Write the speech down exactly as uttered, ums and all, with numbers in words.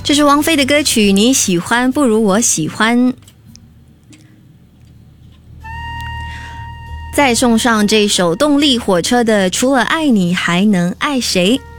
这是王菲的歌曲，你喜欢不如我喜欢。再送上这首动力火车的除了爱你还能爱谁。